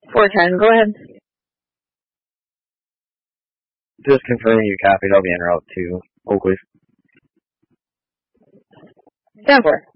410, go ahead. Just confirming you copied. I'll be en route to Oakley. 10-4.